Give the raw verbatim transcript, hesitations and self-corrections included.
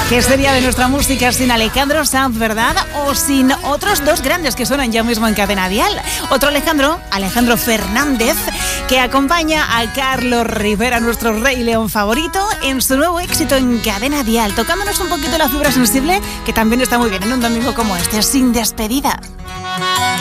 ¿Qué sería de nuestra música sin Alejandro Sanz, verdad? O sin otros dos grandes que suenan ya mismo en Cadena Dial. Otro Alejandro, Alejandro Fernández, que acompaña a Carlos Rivera, nuestro Rey León favorito, en su nuevo éxito en Cadena Dial, tocándonos un poquito la fibra sensible, que también está muy bien en un domingo como este, sin despedida.